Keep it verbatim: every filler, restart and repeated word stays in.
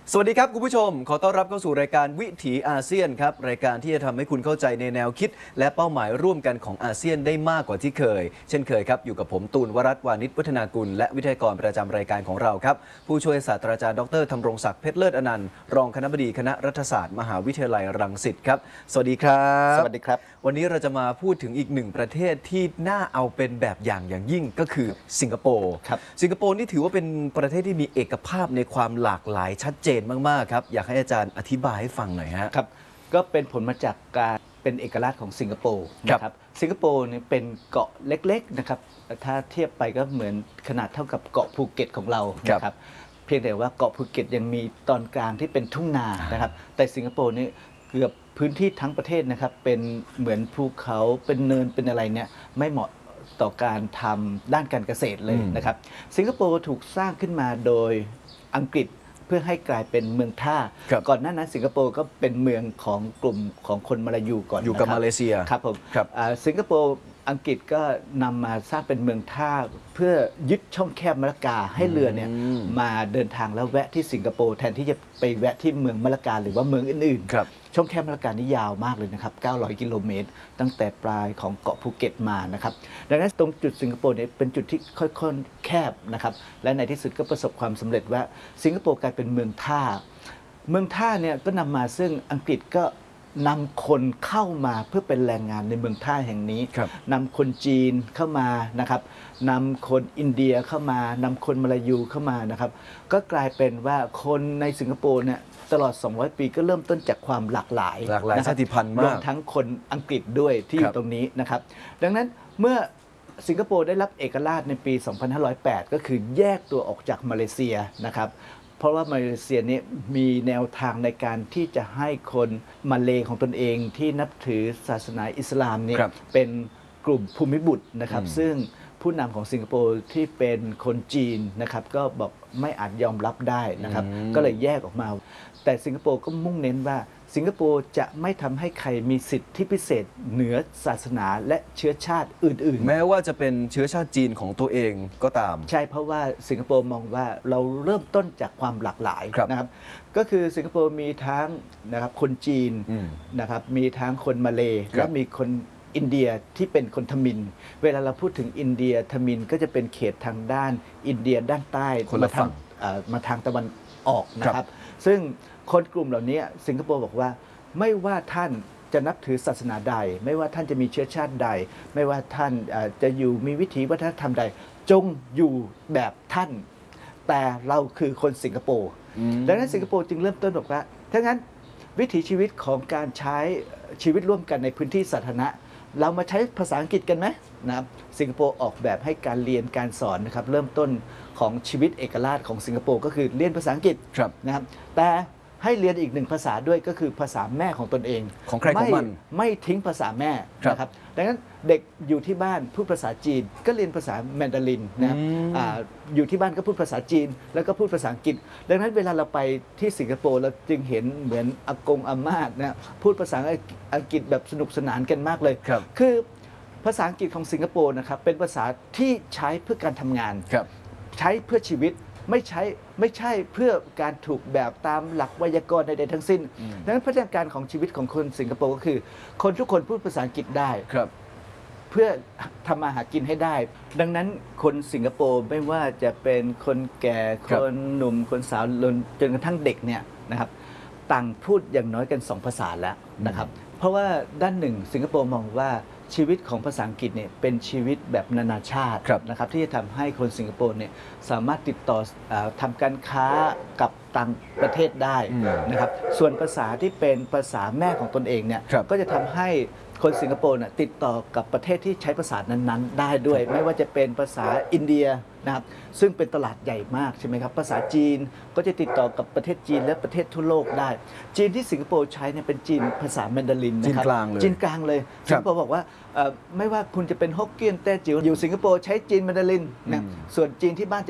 สวัสดีครับคุณผู้ชมขอต้อนรับเข้าสู่รายการวิถีอาเซียนครับรายการที่จะทำให้คุณเข้าใจในแนวคิดและเป้าหมายร่วมกันของอาเซียนได้มากกว่าที่เคยเช่นเคยครับอยู่กับผมตูนวรัตน์วานิชวัฒนากุลและวิทยากรประจำรายการของเราครับผู้ช่วยศาสตราจารย์ดรธำรงศักดิ์เพชรเลิศอนันต์รองคณบดีคณะรัฐศาสตร์มหาวิทยาลัยรังสิตครับสวัสดีครับสวัสดีครับวันนี้เราจะมาพูดถึงอีกหนึ่งประเทศที่น่าเอาเป็นแบบอย่างอย่างยิ่งก็คือสิงคโปร์ครับสิงคโปร์นี่ถือว่าเป็นประเทศที่มีเอกภาพในความหลากหลายชัดเจนมากๆครับอยากให้อาจารย์อธิบายให้ฟังหน่อยฮะครับก็เป็นผลมาจากการเป็นเอกราชของสิงคโปร์นะครับสิงคโปร์เนี่ยเป็นเกาะเล็กๆนะครับถ้าเทียบไปก็เหมือนขนาดเท่ากับเกาะภูเก็ตของเรานะครับเพียงแต่ว่าเกาะภูเก็ตยังมีตอนกลางที่เป็นทุ่งนานะครับแต่สิงคโปร์นี่เกือบพื้นที่ทั้งประเทศนะครับเป็นเหมือนภูเขาเป็นเนินเป็นอะไรเนี่ยไม่เหมาะต่อการทำด้านการเกษตรเลยนะครับสิงคโปร์ถูกสร้างขึ้นมาโดยอังกฤษเพื่อให้กลายเป็นเมืองท่าก่อนหน้านั้นสิงคโปร์ก็เป็นเมืองของกลุ่มของคนมาลายูก่อนอยู่กับมาเลเซียครับผมสิงคโปร์อังกฤษก็นำมาสร้างเป็นเมืองท่าเพื่อยึดช่องแคบมะละกาให้เรือเนี่ยมาเดินทางแล้วแวะที่สิงคโปร์แทนที่จะไปแวะที่เมืองมะละกาหรือว่าเมืองอื่นๆช่องแคบมะละกานี่ยาวมากเลยนะครับเก้าร้อยกิโลเมตรตั้งแต่ปลายของเกาะภูเก็ตมานะครับดังนั้นตรงจุดสิงคโปร์เนี่ยเป็นจุดที่ค่อยๆแคบนะครับและในที่สุดก็ประสบความสำเร็จว่าสิงคโปร์กลายเป็นเมืองท่าเมืองท่าเนี่ยก็นำมาซึ่งอังกฤษก็นำคนเข้ามาเพื่อเป็นแรงงานในเมืองท่าแห่งนี้นำคนจีนเข้ามานะครับนำคนอินเดียเข้ามานำคนมาลายูเข้ามานะครับก็กลายเป็นว่าคนในสิงคโปร์เนี่ยตลอดสองร้อยปีก็เริ่มต้นจากความหลากหลายหลากหลายชาติพันธุ์มากรวมทั้งคนอังกฤษด้วยที่อยู่ตรงนี้นะครับดังนั้นเมื่อสิงคโปร์ได้รับเอกราชในปี สองพันห้าร้อยแปด ก็คือแยกตัวออกจากมาเลเซียนะครับเพราะว่ามาเลเซียนี้มีแนวทางในการที่จะให้คนมาเลของตนเองที่นับถือศาสนาอิสลามเนี่ยเป็นกลุ่มภูมิบุตรนะครับซึ่งผู้นำของสิงคโปร์ที่เป็นคนจีนนะครับก็บอกไม่อาจยอมรับได้นะครับก็เลยแยกออกมาแต่สิงคโปร์ก็มุ่งเน้นว่าสิงคโปร์จะไม่ทำให้ใครมีสิทธิพิเศษเหนือศาสนาและเชื้อชาติอื่นๆแม้ว่าจะเป็นเชื้อชาติจีนของตัวเองก็ตามใช่เพราะว่าสิงคโปร์มองว่าเราเริ่มต้นจากความหลากหลายนะครับก็คือสิงคโปร์มีทั้งนะครับคนจีนนะครับมีทั้งคนมาเลและมีคนอินเดียที่เป็นคนทมิฬเวลาเราพูดถึงอินเดียทมิฬก็จะเป็นเขตทางด้านอินเดียด้านใต้มาทางมาทางตะวันออกนะครับซึ่งคนกลุ่มเหล่านี้สิงคโปร์บอกว่าไม่ว่าท่านจะนับถือศาสนาใดไม่ว่าท่านจะมีเชื้อชาติใดไม่ว่าท่านจะอยู่มีวิถีวัฒนธรรมใดจงอยู่แบบท่านแต่เราคือคนสิงคโปร์ดังนั้นสิงคโปร์จึงเริ่มต้นบอกว่าถ้างั้นวิถีชีวิตของการใช้ชีวิตร่วมกันในพื้นที่สาธารณะเรามาใช้ภาษาอังกฤษกันไหมนะครับสิงคโปร์ออกแบบให้การเรียนการสอนนะครับเริ่มต้นของชีวิตเอกราชของสิงคโปร์ก็คือเรียนภาษาอังกฤษนะครับแต่ให้เรียนอีกหนึ่งภาษาด้วยก็คือภาษาแม่ของตนเองของใครของมันไม่ทิ้งภาษาแม่นะครับดังนั้นเด็กอยู่ที่บ้านพูดภาษาจีนก็เรียนภาษาแมนดารินนะอยู่ที่บ้านก็พูดภาษาจีนแล้วก็พูดภาษาอังกฤษดังนั้นเวลาเราไปที่สิงคโปร์เราจึงเห็นเหมือนอากงอาม่านะพูดภาษาอังกฤษแบบสนุกสนานกันมากเลยคือภาษาอังกฤษของสิงคโปร์นะครับเป็นภาษาที่ใช้เพื่อการทำงานใช้เพื่อชีวิตไม่ใช่ไม่ใช่เพื่อการถูกแบบตามหลักไวยากรณ์ใดๆทั้งสิ้นดังนั้นพัฒนาการของชีวิตของคนสิงคโปร์ก็คือคนทุกคนพูดภาษาอังกฤษได้เพื่อทำมาหากินให้ได้ดังนั้นคนสิงคโปร์ไม่ว่าจะเป็นคนแก่คนหนุ่มคนสาวจนกระทั่งเด็กเนี่ยนะครับต่างพูดอย่างน้อยกันสองภาษาแล้วนะครับเพราะว่าด้านหนึ่งสิงคโปร์มองว่าชีวิตของภาษาอังกฤษเนี่ยเป็นชีวิตแบบนานาชาตินะครับที่จะทำให้คนสิงคโปร์เนี่ยสามารถติดต่อทำการค้ากับต่างประเทศได้นะครับส่วนภาษาที่เป็นภาษาแม่ของตนเองเนี่ยก็จะทำให้คนสิงคโปร์เนี่ยติดต่อกับประเทศที่ใช้ภาษานั้นๆได้ด้วยไม่ว่าจะเป็นภาษาอินเดียนะครับซึ่งเป็นตลาดใหญ่มากใช่ไหมครับภาษาจีนก็จะติดต่อกับประเทศจีนและประเทศทั่วโลกได้จีนที่สิงคโปร์ใช้เนี่ยเป็นจีนภาษาแมนดารินนะครับจีนกลางเลยจีนกลางเลยสิงคโปร์บอกว่าไม่ว่าคุณจะเป็นฮกเกี้ยนแต้จิ๋วอยู่สิงคโปร์ใช้จีนแมนดารินนะส่วนจีนที่บ้าน